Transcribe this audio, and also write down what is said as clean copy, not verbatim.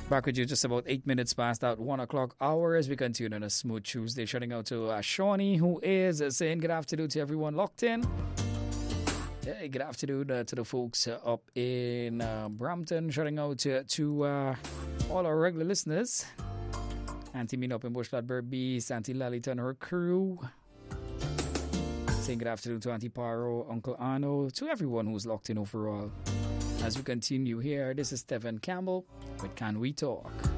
Back with you just about 8 minutes past that 1 o'clock hour as we continue on a smooth Tuesday. Shouting out to Shawnee, who is saying good afternoon to everyone locked in. Yeah, good afternoon to the folks up in Brampton. Shouting out to all our regular listeners. Auntie Mina up in Bushlat Beast, Auntie Lalita and her crew. Saying good afternoon to Auntie Paro, Uncle Arno, to everyone who's locked in overall. As we continue here, this is Stephen Campbell with Can We Talk?